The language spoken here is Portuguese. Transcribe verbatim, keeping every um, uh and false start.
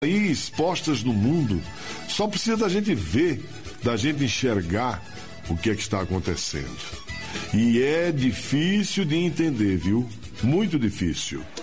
aí expostas no mundo. Só precisa da gente ver, da gente enxergar o que é que está acontecendo. E é difícil de entender, viu? Muito difícil.